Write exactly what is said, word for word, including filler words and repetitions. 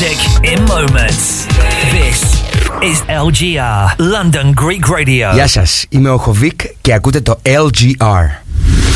Music in moments. This is L G R, London Greek Radio. Γεια σας, είμαι ο Χοβίκ και ακούτε το L G R.